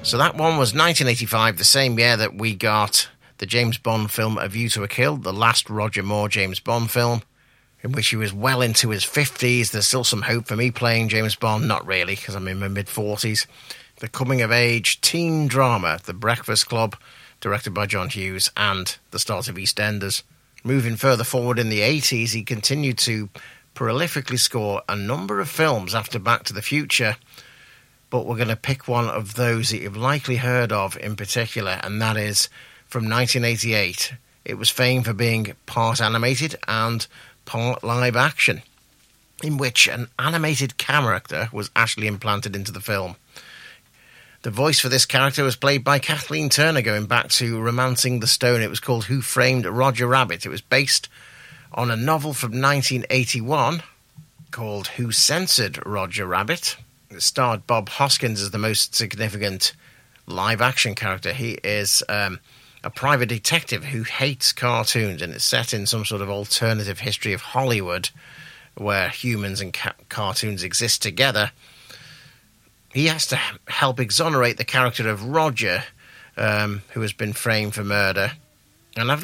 So that one was 1985, the same year that we got the James Bond film A View to a Kill, the last Roger Moore James Bond film, in which he was well into his 50s. There's still some hope for me playing James Bond. Not really, because I'm in my mid-40s. The coming-of-age teen drama, The Breakfast Club, directed by John Hughes, and the start of EastEnders. Moving further forward in the 80s, he continued to prolifically score a number of films after Back to the Future, but we're going to pick one of those that you've likely heard of in particular, and that is from 1988. It was famed for being part animated and part live action, in which an animated character was actually implanted into the film. The voice for this character was played by Kathleen Turner, going back to Romancing the Stone. It was called Who Framed Roger Rabbit. It was based on a novel from 1981 called Who Censored Roger Rabbit. It starred Bob Hoskins as the most significant live-action character. He is a private detective who hates cartoons, and it's set in some sort of alternative history of Hollywood where humans and cartoons exist together. He has to help exonerate the character of Roger, who has been framed for murder. And I've